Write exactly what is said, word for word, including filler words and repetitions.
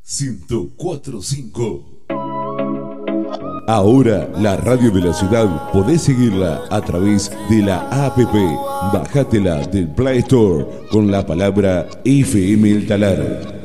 ciento cuatro punto cinco. Ahora la radio de la ciudad podés seguirla a través de la app. Bájatela del Play Store con la palabra F M El Talar.